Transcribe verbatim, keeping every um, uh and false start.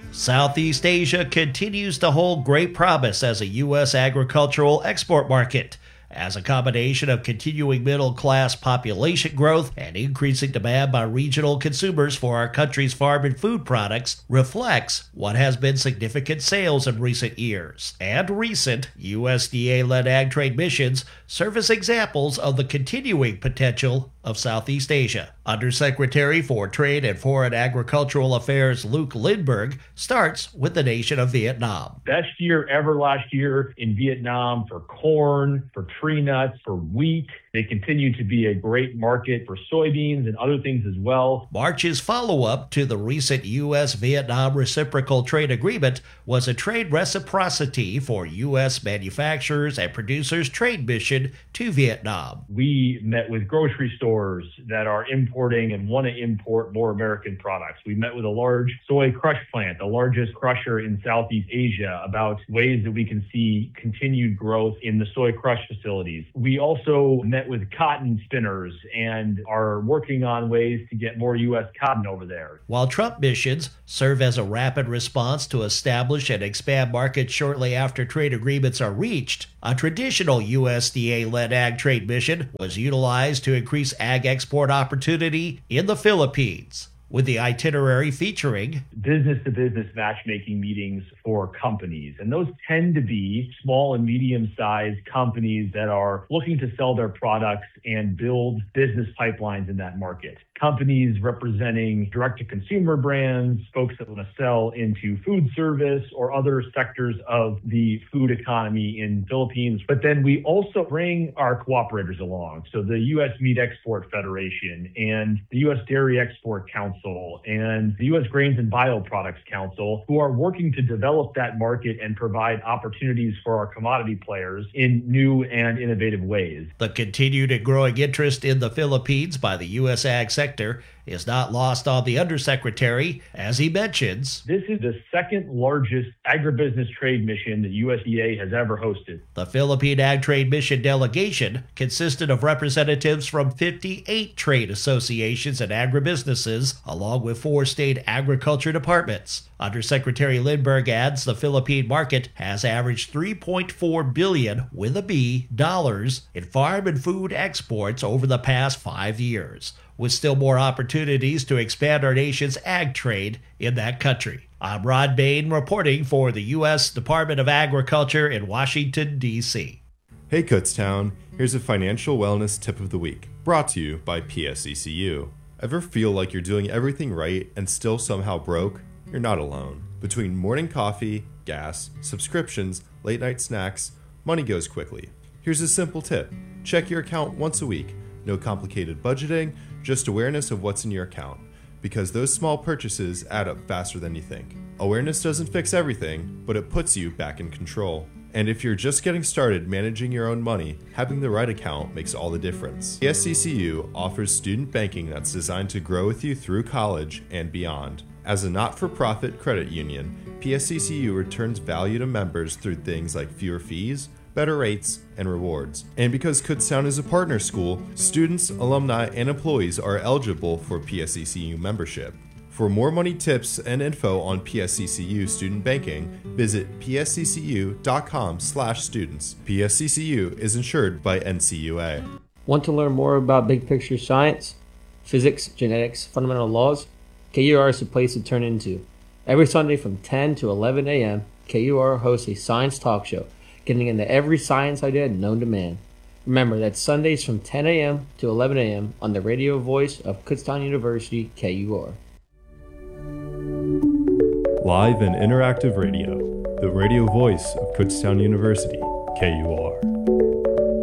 Southeast Asia continues to hold great promise as a U S agricultural export market, as a combination of continuing middle-class population growth and increasing demand by regional consumers for our country's farm and food products reflects what has been significant sales in recent years. And recent U S D A-led ag trade missions serve as examples of the continuing potential of Southeast Asia. Undersecretary for Trade and Foreign Agricultural Affairs Luke Lindberg starts with the nation of Vietnam. Best year ever last year in Vietnam for corn, for tree nuts, for wheat. They continue to be a great market for soybeans and other things as well. March's follow-up to the recent U S Vietnam Reciprocal Trade Agreement was a trade reciprocity for U S manufacturers and producers trade mission to Vietnam. We met with grocery stores that are importing and want to import more American products. We met with a large soy crush plant, the largest crusher in Southeast Asia, about ways that we can see continued growth in the soy crush facilities. We also met with cotton spinners and are working on ways to get more U S cotton over there. While Trump missions serve as a rapid response to establish and expand markets shortly after trade agreements are reached, a traditional U S D A-led ag trade mission was utilized to increase ag export opportunity in the Philippines, with the itinerary featuring business-to-business matchmaking meetings for companies. And those tend to be small and medium-sized companies that are looking to sell their products and build business pipelines in that market. Companies representing direct-to-consumer brands, folks that want to sell into food service or other sectors of the food economy in Philippines. But then we also bring our cooperators along. So the U S Meat Export Federation and the U S Dairy Export Council and the U S Grains and Bioproducts Council, who are working to develop that market and provide opportunities for our commodity players in new and innovative ways. The continued and growing interest in the Philippines by the U S ag sector is not lost on the Undersecretary, as he mentions. This is the second largest agribusiness trade mission that U S D A has ever hosted. The Philippine Ag Trade Mission delegation consisted of representatives from fifty-eight trade associations and agribusinesses, along with four state agriculture departments. Undersecretary Lindberg adds the Philippine market has averaged three point four billion dollars with a B dollars in farm and food exports over the past five years, with still more opportunities to expand our nation's ag trade in that country. I'm Rod Bain reporting for the U S Department of Agriculture in Washington, D C Hey Kutztown, here's a financial wellness tip of the week, brought to you by P S E C U. Ever feel like you're doing everything right and still somehow broke? You're not alone. Between morning coffee, gas, subscriptions, late night snacks, money goes quickly. Here's a simple tip. Check your account once a week. No complicated budgeting, just awareness of what's in your account, because those small purchases add up faster than you think. Awareness doesn't fix everything, but it puts you back in control. And if you're just getting started managing your own money, having the right account makes all the difference. P S E C U offers student banking that's designed to grow with you through college and beyond. As a not-for-profit credit union, P S E C U returns value to members through things like fewer fees, better rates, and rewards. And because Kutztown is a partner school, students, alumni, and employees are eligible for P S E C U membership. For more money tips and info on P S E C U student banking, visit p s e c u dot com slash students. P S E C U is insured by N C U A. Want to learn more about big picture science, physics, genetics, fundamental laws? K U R is the place to turn into. Every Sunday from ten to eleven a.m., K U R hosts a science talk show, getting into every science idea known to man. Remember, that's Sundays from ten a.m. to eleven a.m. on the radio voice of Kutztown University, K U R. Live and interactive radio, the radio voice of Kutztown University, K U R.